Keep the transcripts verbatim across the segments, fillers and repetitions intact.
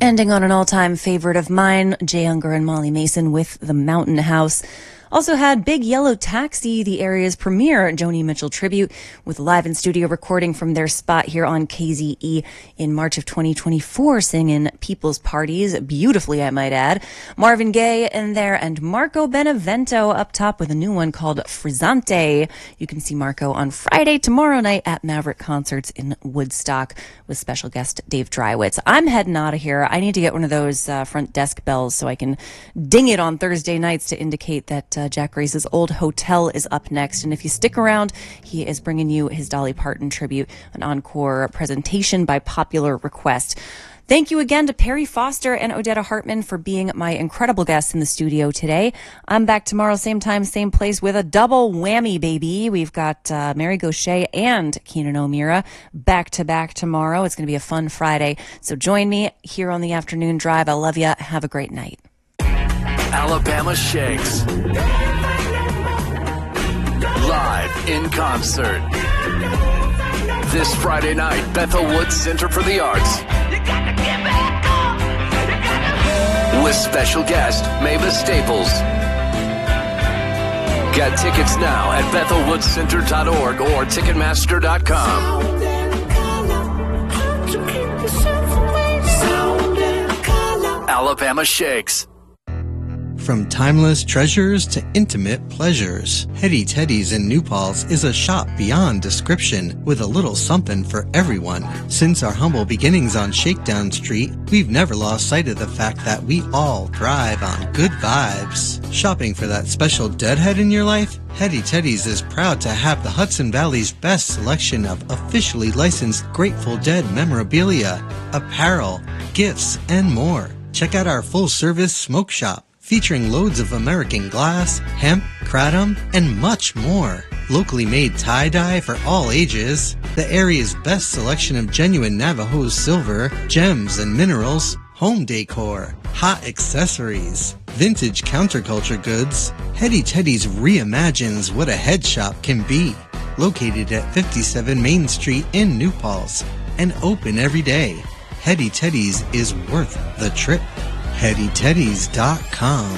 Ending on an all-time favorite of mine, Jay Unger and Molly Mason with The Mountain House. Also had Big Yellow Taxi, the area's premier Joni Mitchell tribute, with live in studio recording from their spot here on K Z E in March of twenty twenty-four, singing People's Parties, beautifully I might add. Marvin Gaye in there, and Marco Benevento up top with a new one called Frizzante. You can see Marco on Friday, tomorrow night at Maverick Concerts in Woodstock with special guest Dave Drywitz. I'm heading out of here. I need to get one of those uh, front desk bells so I can ding it on Thursday nights to indicate that uh, Jack Grace's Old Hotel is up next. And if you stick around, he is bringing you his Dolly Parton tribute, an encore presentation by popular request. Thank you again to Perry Foster and Odetta Hartman for being my incredible guests in the studio today. I'm back tomorrow, same time, same place, with a double whammy, baby. We've got uh, Mary Gaucher and Keenan O'Meara back to back tomorrow. It's going to be a fun Friday. So join me here on the afternoon drive. I love you. Have a great night. Alabama Shakes. Live in concert. This Friday night, Bethel Woods Center for the Arts. With special guest, Mavis Staples. Get tickets now at bethel woods center dot org or ticketmaster dot com. Alabama Shakes. From timeless treasures to intimate pleasures, Hetty Teddy's in New Paltz is a shop beyond description with a little something for everyone. Since our humble beginnings on Shakedown Street, we've never lost sight of the fact that we all thrive on good vibes. Shopping for that special deadhead in your life? Hetty Teddy's is proud to have the Hudson Valley's best selection of officially licensed Grateful Dead memorabilia, apparel, gifts, and more. Check out our full-service smoke shop, featuring loads of American glass, hemp, kratom, and much more. Locally made tie-dye for all ages, the area's best selection of genuine Navajo silver, gems and minerals, home decor, hot accessories, vintage counterculture goods. Hetty Teddy's reimagines what a head shop can be. Located at fifty-seven Main Street in New Paltz and open every day. Hetty Teddy's is worth the trip. hetty teddies dot com.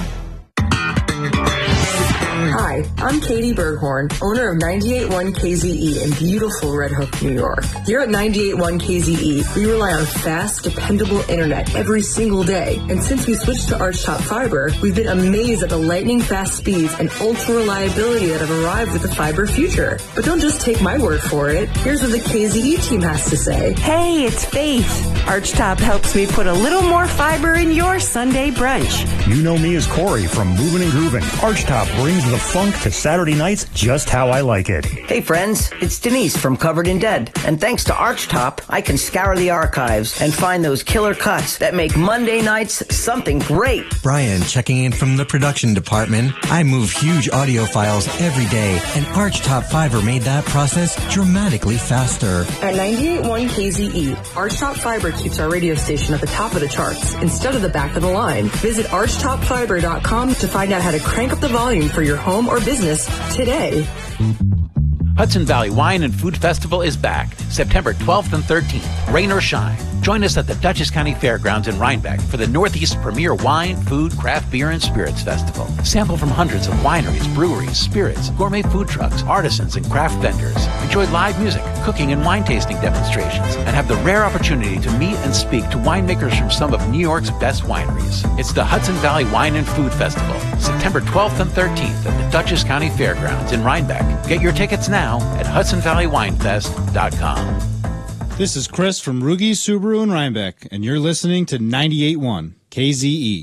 Hi, I'm Katie Berghorn, owner of ninety-eight point one K Z E in beautiful Red Hook, New York. Here at ninety-eight point one K Z E, we rely on fast, dependable internet every single day. And since we switched to Archtop Fiber, we've been amazed at the lightning-fast speeds and ultra-reliability that have arrived with the fiber future. But don't just take my word for it. Here's what the K Z E team has to say. Hey, it's Faith. Archtop helps me put a little more fiber in your Sunday brunch. You know me as Corey from Movin' and Groovin'. Archtop brings the funk to Saturday nights just how I like it. Hey friends, it's Denise from Covered in Dead. And thanks to Archtop, I can scour the archives and find those killer cuts that make Monday nights something great. Brian checking in from the production department. I move huge audio files every day, and Archtop Fiber made that process dramatically faster. At ninety-eight point one K Z E, Archtop Fiber keeps our radio station at the top of the charts instead of the back of the line. Visit archtop fiber dot com to find out how to crank up the volume for your home or business today. Hudson Valley Wine and Food Festival is back, September twelfth and thirteenth, rain or shine. Join us at the Dutchess County Fairgrounds in Rhinebeck for the Northeast's premier wine, food, craft beer, and spirits festival. Sample from hundreds of wineries, breweries, spirits, gourmet food trucks, artisans, and craft vendors. Enjoy live music, cooking, and wine tasting demonstrations, and have the rare opportunity to meet and speak to winemakers from some of New York's best wineries. It's the Hudson Valley Wine and Food Festival, September twelfth and thirteenth at the Dutchess County Fairgrounds in Rhinebeck. Get your tickets now at hudson valley wine fest dot com. This is Chris from Rugi Subaru in Rhinebeck, and you're listening to ninety-eight point one K Z E.